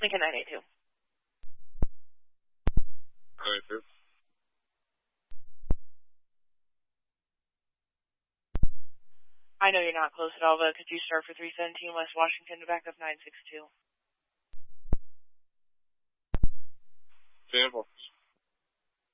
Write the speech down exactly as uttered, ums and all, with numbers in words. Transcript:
Lincoln nine eight two. nine eight two. I know you're not close at all, but could you start for three seventeen West Washington to back up nine six two? Sample.